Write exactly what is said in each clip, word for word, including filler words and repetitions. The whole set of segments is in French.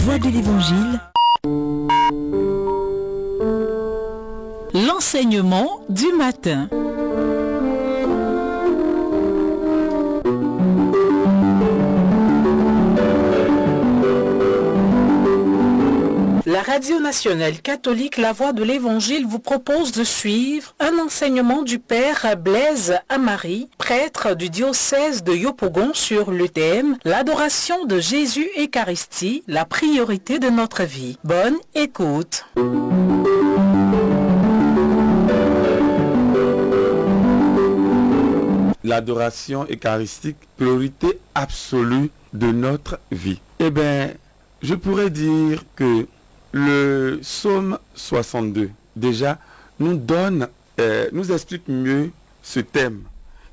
Voix de l'Évangile. L'enseignement du matin. La Radio nationale catholique La Voix de l'Évangile vous propose de suivre un enseignement du Père Blaise Amari, prêtre du diocèse de Yopougon, sur le thème « L'adoration de Jésus Eucharistie, la priorité de notre vie ». Bonne écoute. L'adoration eucharistique, priorité absolue de notre vie. Eh bien, je pourrais dire que le psaume soixante-deux, déjà, nous donne, euh, nous explique mieux ce thème,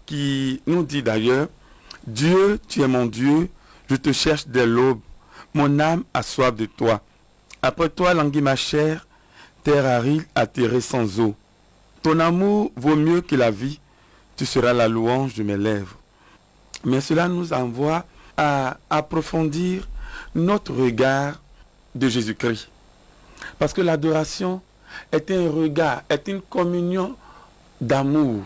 qui nous dit d'ailleurs, « Dieu, tu es mon Dieu, je te cherche dès l'aube, mon âme a soif de toi. Après toi languit ma chair, terre aride atterrée sans eau. Ton amour vaut mieux que la vie, tu seras la louange de mes lèvres. » Mais cela nous envoie à approfondir notre regard de Jésus-Christ. Parce que l'adoration est un regard, est une communion d'amour,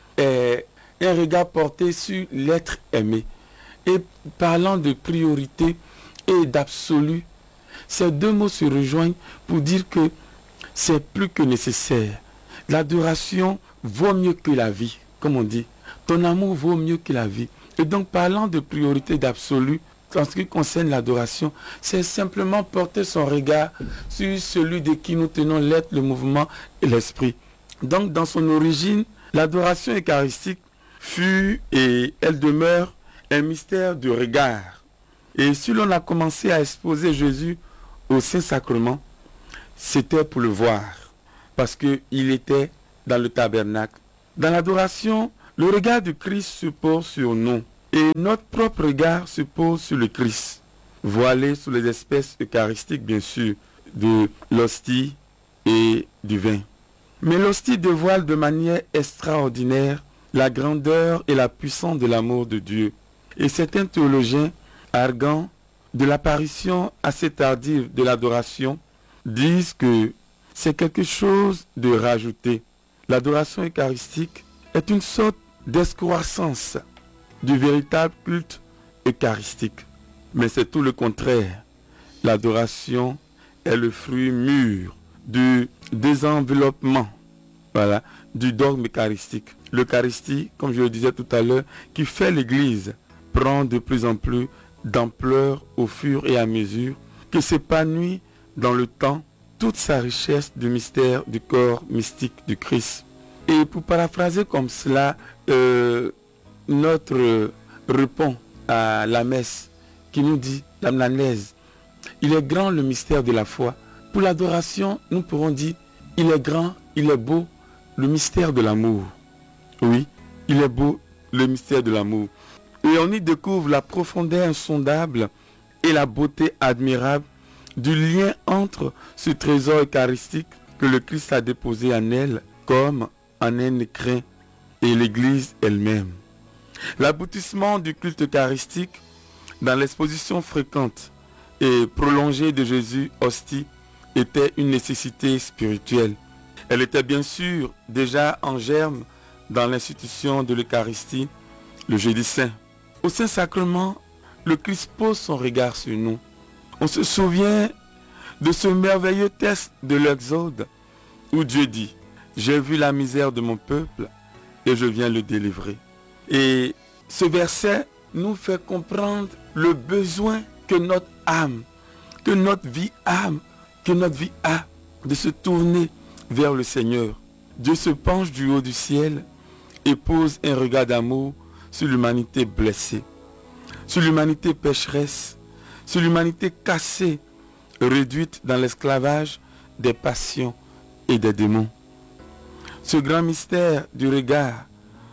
est un regard porté sur l'être aimé. Et parlant de priorité et d'absolu, ces deux mots se rejoignent pour dire que c'est plus que nécessaire. L'adoration vaut mieux que la vie, comme on dit. Ton amour vaut mieux que la vie. Et donc, parlant de priorité d'absolu, en ce qui concerne l'adoration, c'est simplement porter son regard sur celui de qui nous tenons l'être, le mouvement et l'esprit. Donc, dans son origine, l'adoration eucharistique fut et elle demeure un mystère de regard. Et si l'on a commencé à exposer Jésus au Saint-Sacrement, c'était pour le voir, parce qu'il était dans le tabernacle. Dans l'adoration, le regard du Christ se pose sur nous. Et notre propre regard se pose sur le Christ, voilé sous les espèces eucharistiques, bien sûr, de l'hostie et du vin. Mais l'hostie dévoile de manière extraordinaire la grandeur et la puissance de l'amour de Dieu. Et certains théologiens, arguant de l'apparition assez tardive de l'adoration, disent que c'est quelque chose de rajouté. L'adoration eucharistique est une sorte d'excroissance du véritable culte eucharistique. Mais c'est tout le contraire. L'adoration est le fruit mûr du désenveloppement, voilà, du dogme eucharistique. L'Eucharistie, comme je le disais tout à l'heure, qui fait l'Église, prend de plus en plus d'ampleur au fur et à mesure que s'épanouit dans le temps toute sa richesse du mystère du corps mystique du Christ. Et pour paraphraser comme cela, euh, notre répond à la messe qui nous dit, l'amnanaise, il est grand le mystère de la foi. Pour l'adoration, nous pourrons dire, il est grand, il est beau, le mystère de l'amour. Oui, il est beau, le mystère de l'amour. Et on y découvre la profondeur insondable et la beauté admirable du lien entre ce trésor eucharistique que le Christ a déposé en elle, comme en un écrin, et l'Église elle-même. L'aboutissement du culte eucharistique dans l'exposition fréquente et prolongée de Jésus hostie était une nécessité spirituelle. Elle était bien sûr déjà en germe dans l'institution de l'Eucharistie, le jeudi saint. Au Saint-Sacrement, le Christ pose son regard sur nous. On se souvient de ce merveilleux texte de l'Exode où Dieu dit « J'ai vu la misère de mon peuple et je viens le délivrer ». Et ce verset nous fait comprendre le besoin que notre âme, que notre vie a, que notre vie a de se tourner vers le Seigneur. Dieu se penche du haut du ciel et pose un regard d'amour sur l'humanité blessée, sur l'humanité pécheresse, sur l'humanité cassée, réduite dans l'esclavage des passions et des démons. Ce grand mystère du regard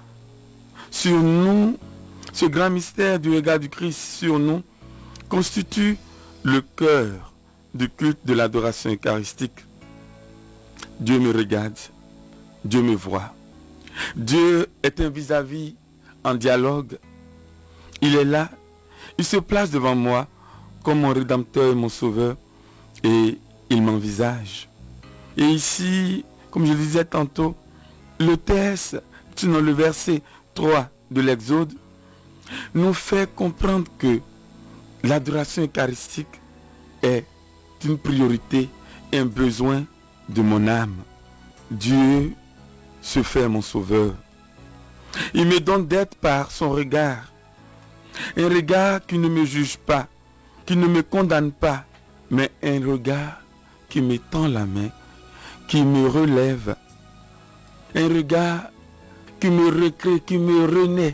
sur nous, ce grand mystère du regard du Christ sur nous, constitue le cœur du culte de l'adoration eucharistique. Dieu me regarde, Dieu me voit. Dieu est un vis-à-vis en dialogue. Il est là, il se place devant moi comme mon Rédempteur et mon Sauveur, et il m'envisage. Et ici, comme je le disais tantôt, le texte, sinon le verset trois de l'Exode, nous fait comprendre que l'adoration eucharistique est une priorité, un besoin de mon âme. Dieu se fait mon sauveur. Il me donne d'être par son regard. Un regard qui ne me juge pas, qui ne me condamne pas, mais un regard qui me tend la main, qui me relève. Un regard qui me recrée, qui me renaît.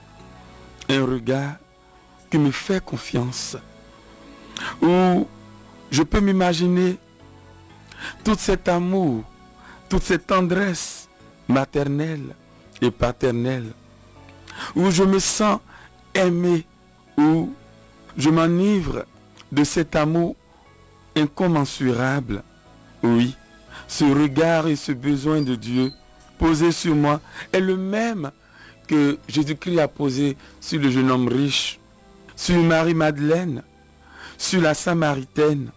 Un regard qui me fait confiance. Où je peux m'imaginer tout cet amour, toute cette tendresse maternelle et paternelle. Où je me sens aimé, où je m'enivre de cet amour incommensurable. Oui, ce regard et ce besoin de Dieu posé sur moi est le même que Jésus-Christ a posé sur le jeune homme riche, sur Marie-Madeleine, sur la Samaritaine.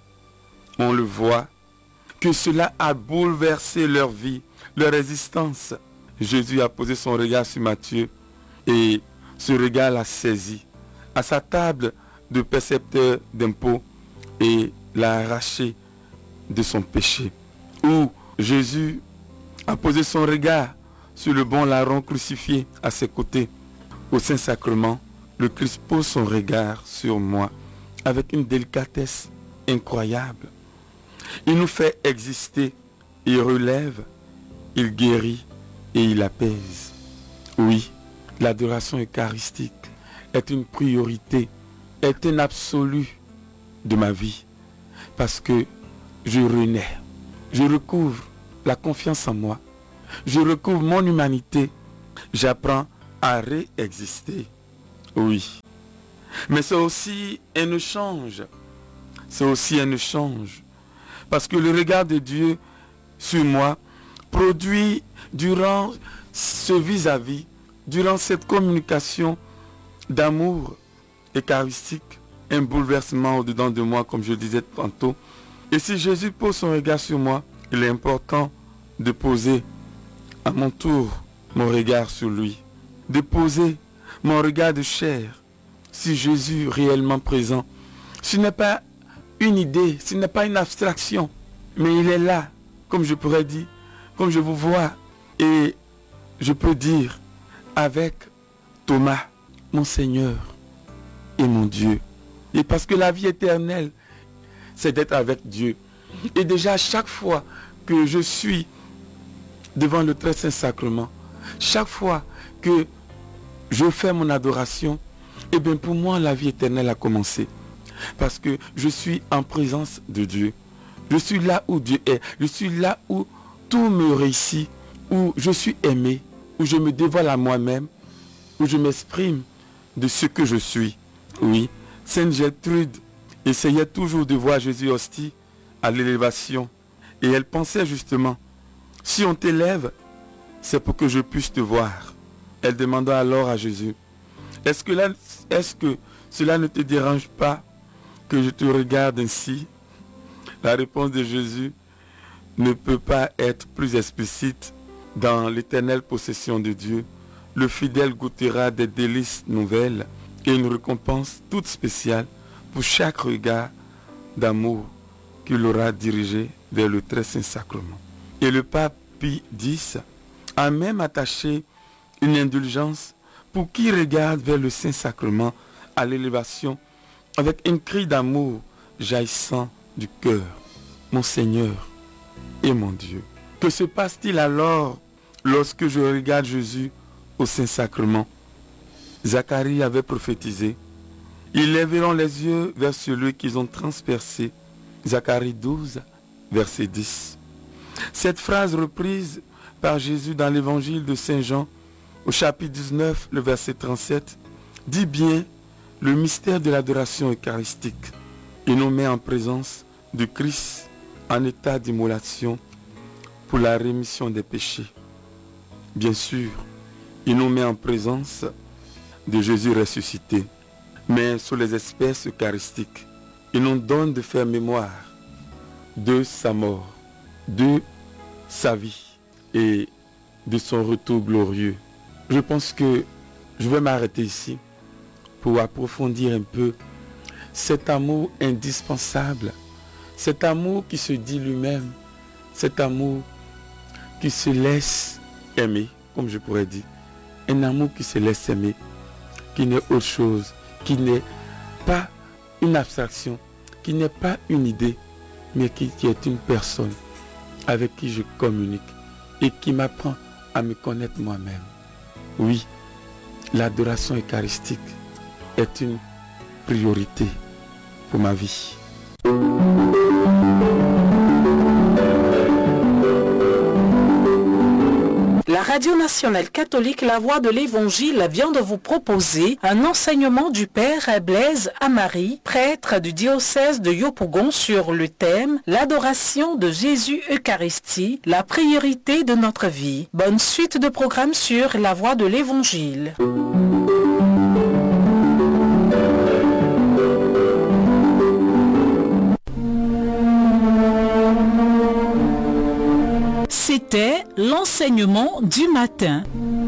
On le voit, que cela a bouleversé leur vie, leur existence. Jésus a posé son regard sur Matthieu et ce regard l'a saisi à sa table de percepteur d'impôts et l'a arraché de son péché. Où Jésus a posé son regard sur le bon larron crucifié à ses côtés. Au Saint-Sacrement, le Christ pose son regard sur moi avec une délicatesse incroyable. Il nous fait exister, il relève, il guérit et il apaise. Oui, l'adoration eucharistique est une priorité, est un absolu de ma vie. Parce que je renais, je recouvre la confiance en moi, je recouvre mon humanité, j'apprends à réexister. Oui, mais c'est aussi un échange, c'est aussi un échange. Parce que le regard de Dieu sur moi produit durant ce vis-à-vis, durant cette communication d'amour eucharistique, un bouleversement au-dedans de moi, comme je le disais tantôt. Et si Jésus pose son regard sur moi, il est important de poser à mon tour mon regard sur lui, de poser mon regard de chair, si Jésus réellement présent. Ce n'est pas une idée, ce n'est pas une abstraction, mais il est là, comme je pourrais dire, comme je vous vois, et je peux dire avec Thomas, mon Seigneur et mon Dieu. Et parce que la vie éternelle, c'est d'être avec Dieu. Et déjà, chaque fois que je suis devant le très saint sacrement, chaque fois que je fais mon adoration, et bien pour moi, la vie éternelle a commencé. Parce que je suis en présence de Dieu. Je suis là où Dieu est. Je suis là où tout me réussit. Où je suis aimé. Où je me dévoile à moi-même. Où je m'exprime de ce que je suis. Oui, Sainte Gertrude essayait toujours de voir Jésus hostie à l'élévation. Et elle pensait justement, si on t'élève, c'est pour que je puisse te voir. Elle demanda alors à Jésus, est-ce que, là, est-ce que cela ne te dérange pas que je te regarde ainsi? La réponse de Jésus ne peut pas être plus explicite. Dans l'éternelle possession de Dieu, le fidèle goûtera des délices nouvelles et une récompense toute spéciale pour chaque regard d'amour qu'il aura dirigé vers le très saint sacrement. Et le pape Pie X a même attaché une indulgence pour qui regarde vers le saint sacrement à l'élévation avec un cri d'amour jaillissant du cœur. Mon Seigneur et mon Dieu. Que se passe-t-il alors lorsque je regarde Jésus au Saint-Sacrement? Zacharie avait prophétisé. Ils lèveront les yeux vers celui qu'ils ont transpercé. Zacharie douze, verset dix. Cette phrase reprise par Jésus dans l'évangile de Saint Jean, au chapitre dix-neuf, le verset trente-sept, dit bien le mystère de l'adoration eucharistique. Il nous met en présence du Christ en état d'immolation pour la rémission des péchés. Bien sûr, il nous met en présence de Jésus ressuscité, mais sous les espèces eucharistiques. Il nous donne de faire mémoire de sa mort, de sa vie et de son retour glorieux. Je pense que je vais m'arrêter ici pour approfondir un peu cet amour indispensable, cet amour qui se dit lui-même, cet amour qui se laisse aimer, comme je pourrais dire, un amour qui se laisse aimer, qui n'est autre chose, qui n'est pas une abstraction, qui n'est pas une idée, mais qui, qui est une personne avec qui je communique et qui m'apprend à me connaître moi-même. Oui, l'adoration eucharistique est une priorité pour ma vie. La Radio nationale catholique La Voix de l'Évangile vient de vous proposer un enseignement du Père Blaise Amari, prêtre du diocèse de Yopougon, sur le thème « L'adoration de Jésus Eucharistie, la priorité de notre vie ». Bonne suite de programme sur La Voix de l'Évangile. C'était l'enseignement du matin.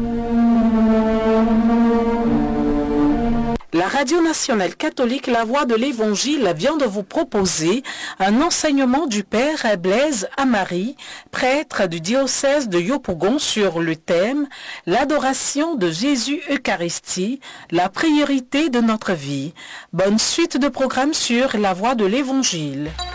La Radio nationale catholique La Voix de l'Évangile vient de vous proposer un enseignement du Père Blaise Amari, prêtre du diocèse de Yopougon, sur le thème « L'adoration de Jésus Eucharistie, la priorité de notre vie ». Bonne suite de programme sur La Voix de l'Évangile.